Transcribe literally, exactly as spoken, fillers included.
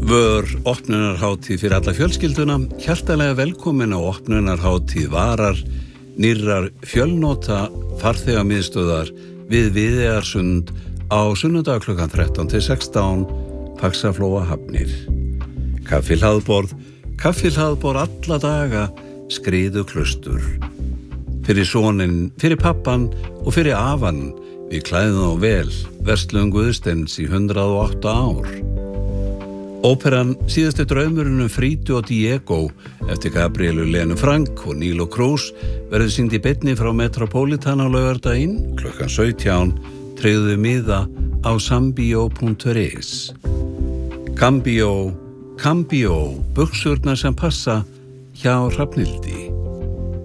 Vör opnunarhátíð fyrir alla fjölskylduna, hjartalega velkomin á opnunarhátíð Varar, nýrrar fjölnota farþegamiðstöðar við Viðeyjarsund á sunnudag klukkan þrettán til sextán, Faxaflóa Hafnir. Kaffihlaðborð, kaffihlaðborð alla daga, skriðu klaustur. Fyrir soninn, fyrir pappan og fyrir afan, við klæðum þá vel, verslun Guðsteins í hundrað og átta ár. Óperan Síðasti draumurinn um Frídu og Diego eftir Gabrielu Lenu Frank og Nílo Cruz verður sýnd í beinni frá Metropolitan á laugardaginn klukkan sautján, tryggðu miða á sambio punktur is. Cambio, Cambio, buxurnar sem passa hjá Hrafnhildi.